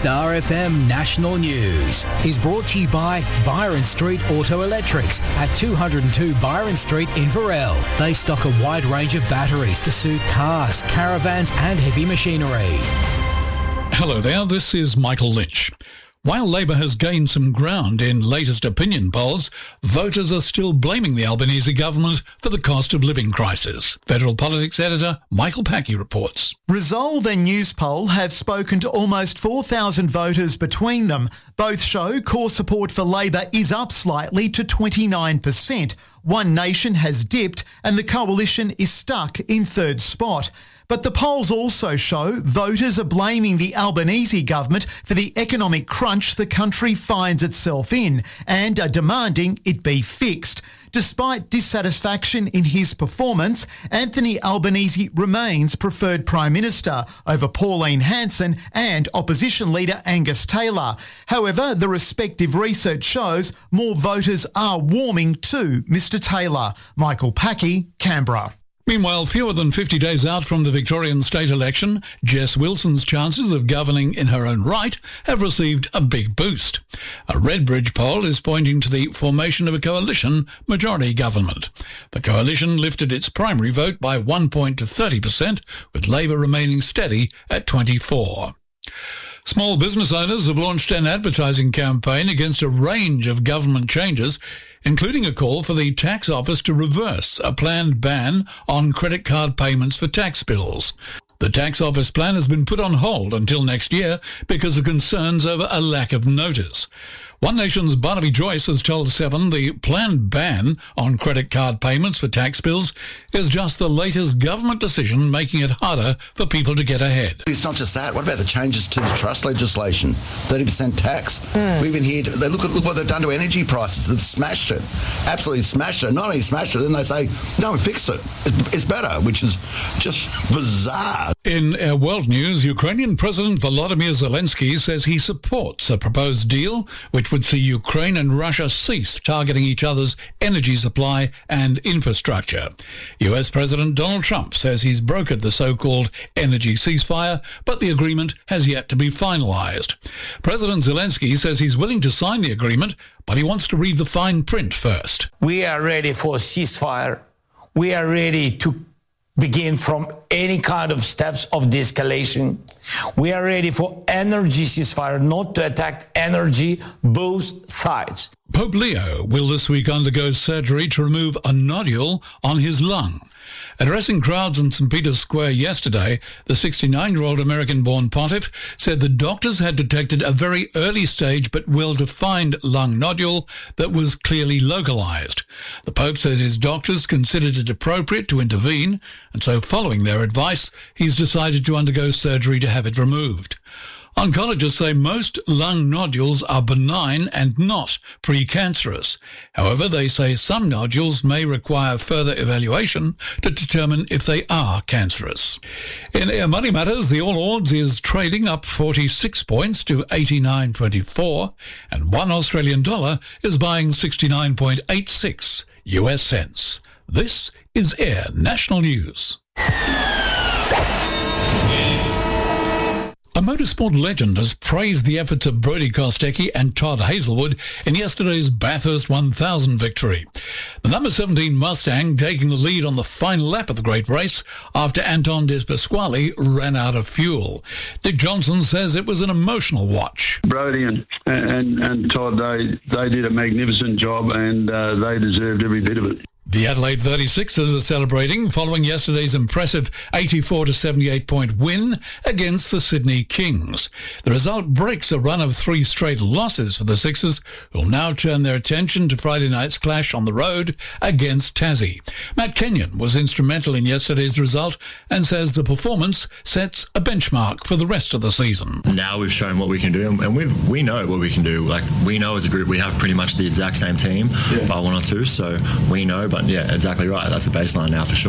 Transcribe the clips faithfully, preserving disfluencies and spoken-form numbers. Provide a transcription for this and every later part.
Star F M National News is brought to you by Byron Street Auto Electrics at two oh two Byron Street in Inverell. They stock a wide range of batteries to suit cars, caravans and heavy machinery. Hello there, this is Michael Lynch. While Labor has gained some ground in latest opinion polls, voters are still blaming the Albanese government for the cost of living crisis. Federal Politics editor Michael Packey reports. Resolve and Newspoll have spoken to almost four thousand voters between them. Both show core support for Labor is up slightly to twenty-nine percent. One Nation has dipped and the coalition is stuck in third spot. But the polls also show voters are blaming the Albanese government for the economic crunch the country finds itself in and are demanding it be fixed. Despite dissatisfaction in his performance, Anthony Albanese remains preferred Prime Minister over Pauline Hanson and opposition leader Angus Taylor. However, the respective research shows more voters are warming to Mr Taylor. Michael Packey, Canberra. Meanwhile, fewer than fifty days out from the Victorian state election, Jess Wilson's chances of governing in her own right have received a big boost. A Redbridge poll is pointing to the formation of a coalition majority government. The coalition lifted its primary vote by one point to thirty percent, with Labor remaining steady at twenty-four. Small business owners have launched an advertising campaign against a range of government changes, including a call for the tax office to reverse a planned ban on credit card payments for tax bills. The tax office plan has been put on hold until next year because of concerns over a lack of notice. One Nation's Barnaby Joyce has told Seven the planned ban on credit card payments for tax bills is just the latest government decision making it harder for people to get ahead. It's not just that. What about the changes to the trust legislation? thirty percent tax. Mm. We even hear, they look at look what they've done to energy prices. They've smashed it. Absolutely smashed it. Not only smashed it, then they say, no, we fixed it. It's, it's better, which is just bizarre. In uh, world news, Ukrainian President Volodymyr Zelensky says he supports a proposed deal which would see Ukraine and Russia cease targeting each other's energy supply and infrastructure. U S President Donald Trump says he's brokered the so-called energy ceasefire, but the agreement has yet to be finalised. President Zelensky says he's willing to sign the agreement, but he wants to read the fine print first. We are ready for a ceasefire. We are ready to begin from any kind of steps of de-escalation. We are ready for energy ceasefire, not to attack energy, both sides. Pope Leo will this week undergo surgery to remove a nodule on his lung. Addressing crowds in St Peter's Square yesterday, the sixty-nine-year-old American-born pontiff said the doctors had detected a very early stage but well-defined lung nodule that was clearly localised. The Pope said his doctors considered it appropriate to intervene, and so following their advice, he's decided to undergo surgery to have it removed. Oncologists say most lung nodules are benign and not precancerous. However, they say some nodules may require further evaluation to determine if they are cancerous. In Air Money Matters, the All Ords is trading up forty-six points to eighty-nine twenty-four, and one Australian dollar is buying sixty-nine point eight six U S cents. This is Air National News. A motorsport legend has praised the efforts of Brodie Kostecki and Todd Hazelwood in yesterday's Bathurst one thousand victory. The number seventeen Mustang taking the lead on the final lap of the great race after Anton De Pasquale ran out of fuel. Dick Johnson says it was an emotional watch. Brodie and, and, and Todd, they, they did a magnificent job and uh, they deserved every bit of it. The Adelaide thirty-sixers are celebrating following yesterday's impressive eighty-four to seventy-eight point win against the Sydney Kings. The result breaks a run of three straight losses for the Sixers, who will now turn their attention to Friday night's clash on the road against Tassie. Matt Kenyon was instrumental in yesterday's result and says the performance sets a benchmark for the rest of the season. Now we've shown what we can do, and we we know what we can do. Like, we know as a group we have pretty much the exact same team, yeah, by one or two, so we know. But yeah, exactly right. That's a baseline now for sure.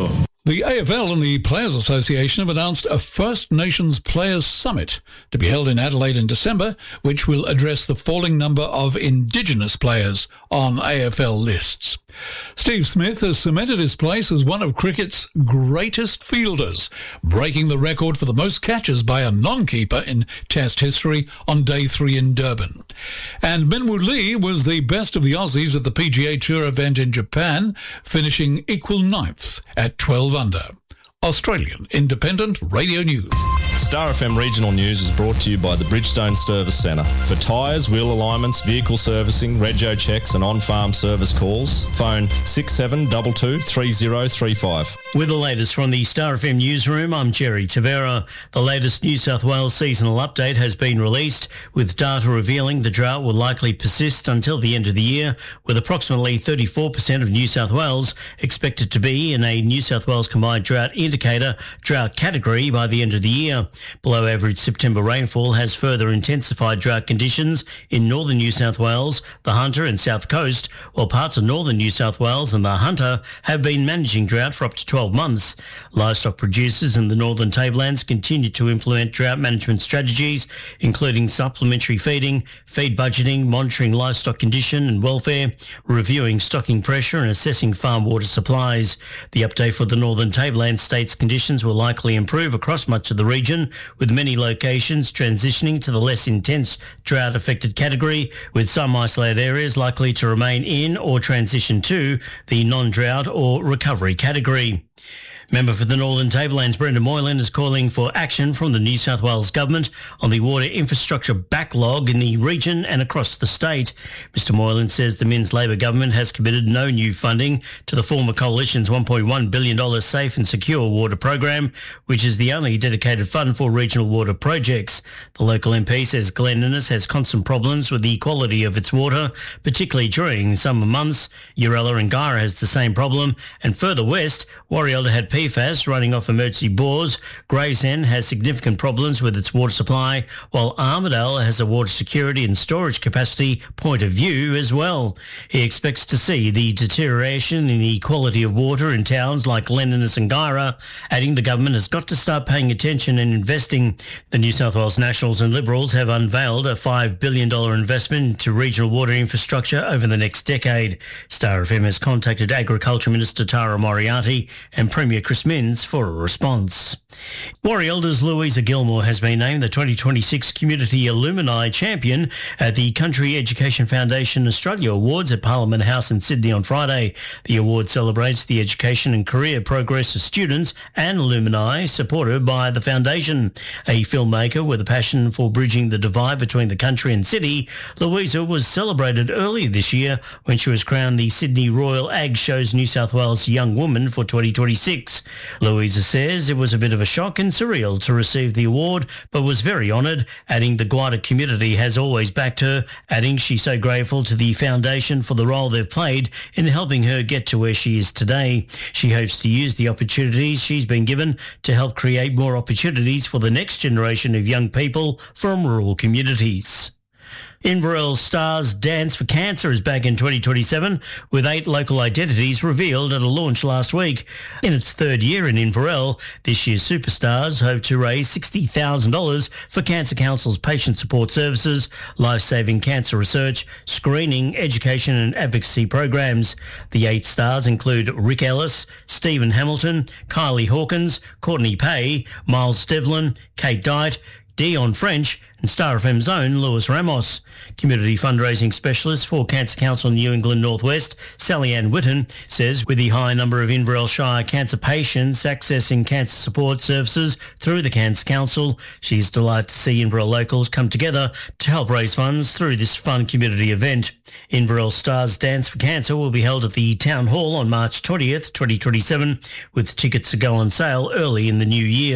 The A F L and the Players Association have announced a First Nations Players Summit to be held in Adelaide in December, which will address the falling number of Indigenous players on A F L lists. Steve Smith has cemented his place as one of cricket's greatest fielders, breaking the record for the most catches by a non-keeper in Test history on day three in Durban. And Minwoo Lee was the best of the Aussies at the P G A Tour event in Japan, finishing equal ninth at twelve under. Australian Independent Radio News. Star F M Regional News is brought to you by the Bridgestone Service Centre. For tyres, wheel alignments, vehicle servicing, rego checks and on-farm service calls, phone six seven two two, three zero three five. With the latest from the Star F M newsroom, I'm Jerry Tavera. The latest New South Wales seasonal update has been released, with data revealing the drought will likely persist until the end of the year, with approximately thirty-four percent of New South Wales expected to be in a New South Wales Combined Drought Indicator drought category by the end of the year. Below average September rainfall has further intensified drought conditions in northern New South Wales, the Hunter and South Coast, while parts of northern New South Wales and the Hunter have been managing drought for up to twelve months. Livestock producers in the northern tablelands continue to implement drought management strategies, including supplementary feeding, feed budgeting, monitoring livestock condition and welfare, reviewing stocking pressure and assessing farm water supplies. The update for the northern tableland states conditions will likely improve across much of the region, with many locations transitioning to the less intense drought-affected category, with some isolated areas likely to remain in or transition to the non-drought or recovery category. Member for the Northern Tablelands, Brendan Moylan, is calling for action from the New South Wales Government on the water infrastructure backlog in the region and across the state. Mister Moylan says the Minns Labor government has committed no new funding to the former Coalition's one point one billion dollars Safe and Secure Water program, which is the only dedicated fund for regional water projects. The local M P says Glen Innes has constant problems with the quality of its water, particularly during summer months. Urella and Guyra has the same problem, and further west, Warrielda had P FAS running off emergency bores. Gravesend has significant problems with its water supply, while Armidale has a water security and storage capacity point of view as well. He expects to see the deterioration in the quality of water in towns like Glen Innes and Guyra, adding the government has got to start paying attention and investing. The New South Wales Nationals and Liberals have unveiled a five billion dollars investment into regional water infrastructure over the next decade. Star F M has contacted Agriculture Minister Tara Moriarty and Premier Chris Minns for a response. Warrielda's Louisa Gilmore has been named the twenty twenty-six Community Alumni Champion at the Country Education Foundation Australia Awards at Parliament House in Sydney on Friday. The award celebrates the education and career progress of students and alumni supported by the foundation. A filmmaker with a passion for bridging the divide between the country and city, Louisa was celebrated earlier this year when she was crowned the Sydney Royal Ag Show's New South Wales Young Woman for twenty twenty-six. Louisa says it was a bit of a shock and surreal to receive the award, but was very honoured, adding the Guada community has always backed her, adding she's so grateful to the foundation for the role they've played in helping her get to where she is today. She hopes to use the opportunities she's been given to help create more opportunities for the next generation of young people from rural communities. Inverell Stars Dance for Cancer is back in twenty twenty-seven, with eight local identities revealed at a launch last week. In its third year in Inverell, this year's Superstars hope to raise sixty thousand dollars for Cancer Council's patient support services, life-saving cancer research, screening, education and advocacy programs. The eight stars include Rick Ellis, Stephen Hamilton, Kylie Hawkins, Courtney Pay, Miles Devlin, Kate Dyte, Dion French and Star F M's own Lewis Ramos. Community fundraising specialist for Cancer Council New England Northwest, Sally Ann Witten, says with the high number of Inverell Shire cancer patients accessing cancer support services through the Cancer Council, she's delighted to see Inverell locals come together to help raise funds through this fun community event. Inverell Stars Dance for Cancer will be held at the Town Hall on March twentieth, twenty twenty-seven, with tickets to go on sale early in the new year.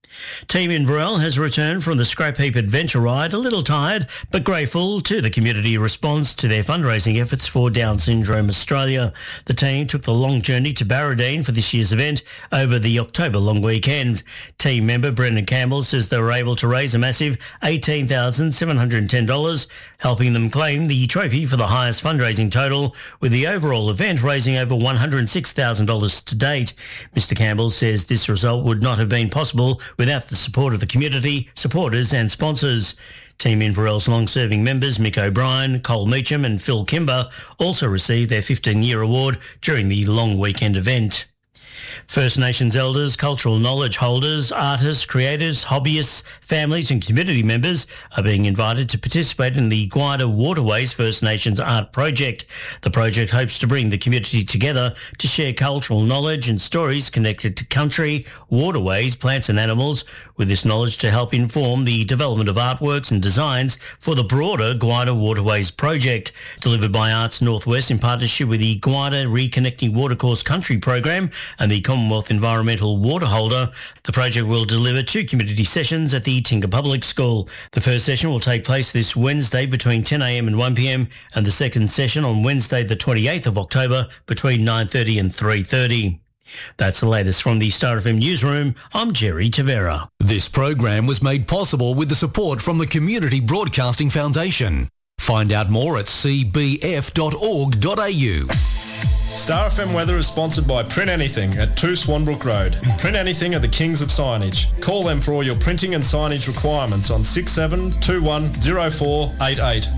Team Inverell has returned from the Scrap Heap Adventure Ride a little tired but grateful to the community response to their fundraising efforts for Down Syndrome Australia. The team took the long journey to Barradine for this year's event over the October long weekend. Team member Brendan Campbell says they were able to raise a massive eighteen thousand seven hundred ten dollars, helping them claim the trophy for the highest fundraising total, with the overall event raising over one hundred six thousand dollars to date. Mister Campbell says this result would not have been possible without the support of the community, supporters and sponsors. Team Inverell's long-serving members Mick O'Brien, Cole Meacham and Phil Kimber also received their fifteen-year award during the long weekend event. First Nations elders, cultural knowledge holders, artists, creators, hobbyists, families and community members are being invited to participate in the Guida Waterways First Nations Art Project. The project hopes to bring the community together to share cultural knowledge and stories connected to country, waterways, plants and animals, with this knowledge to help inform the development of artworks and designs for the broader Guida Waterways project. Delivered by Arts Northwest in partnership with the Guida Reconnecting Watercourse Country program and the Commonwealth Environmental Water Holder, the project will deliver two community sessions at the Tinga Public School. The first session will take place this Wednesday between ten a m and one p m and the second session on Wednesday the twenty-eighth of October between nine thirty and three thirty. That's the latest from the Star F M newsroom. I'm Jerry Tavera. This program was made possible with the support from the Community Broadcasting Foundation. Find out more at c b f dot org dot a u. Star F M weather is sponsored by Print Anything at two Swanbrook Road. Print Anything are the kings of signage. Call them for all your printing and signage requirements on six seven two one zero four eight eight.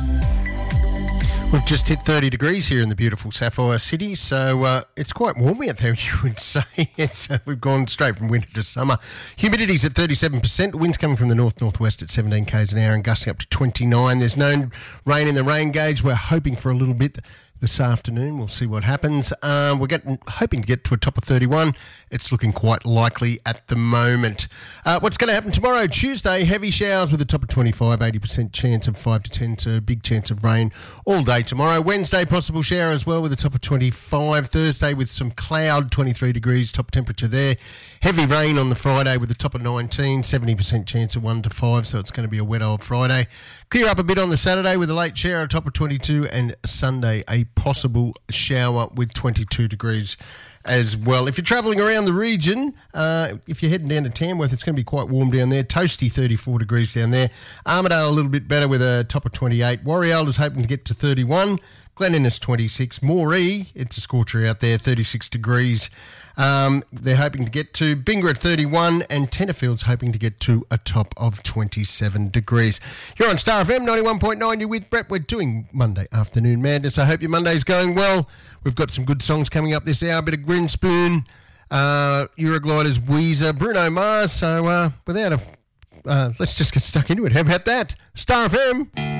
We've just hit thirty degrees here in the beautiful Sapphire City, so uh, it's quite warm out there, you would say. It's, uh, we've gone straight from winter to summer. Humidity's at thirty-seven percent, winds coming from the north-northwest at seventeen k's an hour and gusting up to twenty-nine. There's no rain in the rain gauge. We're hoping for a little bit this afternoon. We'll see what happens. Um, we're getting, hoping to get to a top of thirty-one. It's looking quite likely at the moment. Uh, what's going to happen tomorrow? Tuesday, heavy showers with a top of twenty-five, eighty percent chance of five to ten, so big chance of rain all day tomorrow. Wednesday, possible shower as well with a top of twenty-five. Thursday with some cloud, twenty-three degrees, top temperature there. Heavy rain on the Friday with a top of nineteen, seventy percent chance of one to five, so it's going to be a wet old Friday. Clear up a bit on the Saturday with a late shower, a top of twenty-two, and Sunday, a possible shower with twenty-two degrees as well. If you're travelling around the region, uh, if you're heading down to Tamworth, it's going to be quite warm down there. Toasty, thirty-four degrees down there. Armidale, a little bit better with a top of twenty-eight. Warrial is hoping to get to thirty-one. Glen Innes, twenty-six. Moree, it's a scorcher out there, thirty-six degrees. Um, they're hoping to get to Bingara at thirty-one, and Tenterfield's hoping to get to a top of twenty-seven degrees. You're on Star F M ninety-one point nine. You're with Brett. We're doing Monday Afternoon Madness. I hope your Monday's going well. We've got some good songs coming up this hour. A bit of Grinspoon, uh, Eurogliders, Weezer, Bruno Mars. So uh, without a, uh, let's just get stuck into it. How about that? Star F M.